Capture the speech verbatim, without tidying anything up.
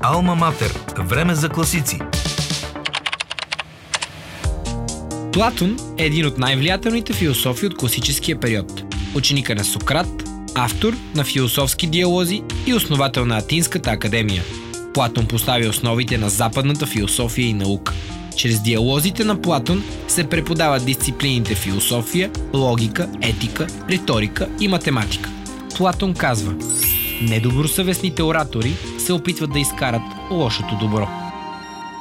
Алма Матер. Време за класици. Платон е един от най-влиятелните философи от класическия период. Ученика на Сократ, автор на философски диалози и основател на Атинската академия. Платон постави основите на западната философия и наука. Чрез диалозите на Платон се преподават дисциплините философия, логика, етика, риторика и математика. Платон казва: недобросъвестните оратори се опитват да изкарат лошото добро.